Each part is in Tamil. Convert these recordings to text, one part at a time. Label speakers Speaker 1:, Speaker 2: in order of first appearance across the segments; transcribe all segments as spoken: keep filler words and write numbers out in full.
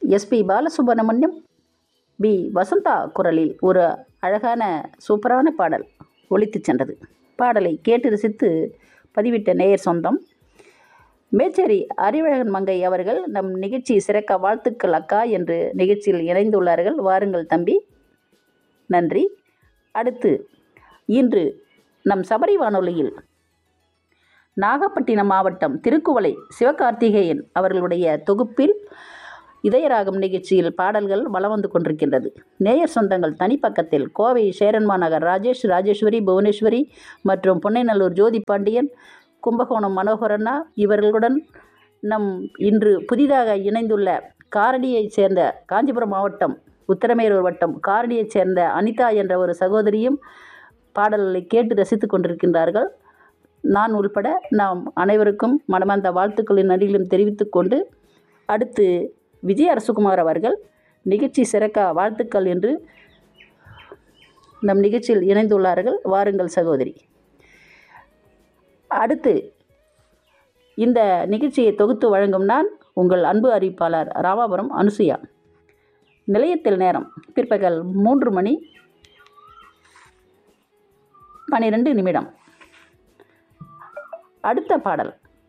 Speaker 1: எஸ்பி பாலசுப்ரமணியம், பி வசந்தா குரலில் ஒரு அழகான சூப்பரான பாடல் ஒலித்து சென்றது. பாடலை கேட்டு ரசித்து பதிவிட்ட நேயர் சொந்தம் மேச்சேரி அறிவழகன் மங்கை அவர்கள் நம் நிகழ்ச்சி சிறக்க வாழ்த்துக்கள் அக்கா என்று நிகழ்ச்சியில் இணைந்துள்ளார்கள். வாருங்கள் தம்பி, நன்றி. அடுத்து இன்று நம் சபரி வானொலியில் நாகப்பட்டினம் மாவட்டம் திருக்குவளை சிவகார்த்திகேயன் அவர்களுடைய தொகுப்பில் இதயராகம் நிகழ்ச்சியில் பாடல்கள் வலம் வந்து கொண்டிருக்கின்றது. நேயர் சொந்தங்கள் தனிப்பக்கத்தில் கோவை சேரன்மா நகர் ராஜேஷ், ராஜேஸ்வரி, புவனேஸ்வரி மற்றும் பொன்னைநல்லூர் ஜோதி பாண்டியன், கும்பகோணம் மனோகரண்ணா இவர்களுடன் நம் இன்று புதிதாக இணைந்துள்ள காரணியைச் சேர்ந்த காஞ்சிபுரம் மாவட்டம் உத்தரமேரூர் வட்டம் காரணியைச் சேர்ந்த அனிதா என்ற ஒரு சகோதரியும் பாடல்களை கேட்டு ரசித்து கொண்டிருக்கின்றார்கள். நான் உள்பட நாம் அனைவருக்கும் மனமார்ந்த வாழ்த்துக்களின் நன்றிகளும் தெரிவித்து கொண்டு அடுத்து விஜய் அரசுகுமார் அவர்கள் நிகழ்ச்சி சிறக்க வாழ்த்துக்கள் என்று நம் நிகழ்ச்சியில் இணைந்துள்ளார்கள். வாருங்கள் சகோதரி. அடுத்து இந்த நிகழ்ச்சியை தொகுத்து வழங்கும் நான் உங்கள் அன்பு அறிவிப்பாளர் ராமாபுரம் அனுசுயா. நிலையத்தில் நேரம் பிற்பகல் மூன்று மணி பனிரெண்டு நிமிடம். அடுத்த பாடல்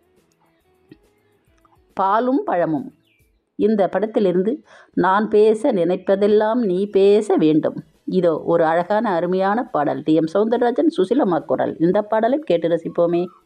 Speaker 1: பாலும் பழமும். இந்த படத்திலிருந்து நான் பேச நினைப்பதெல்லாம் நீ பேச வேண்டும். இதோ ஒரு அழகான அருமையான பாடல். டி எம் சௌந்தரராஜன், சுசிலம்மா குரல். இந்த பாடலை கேட்டு ரசிப்போமே.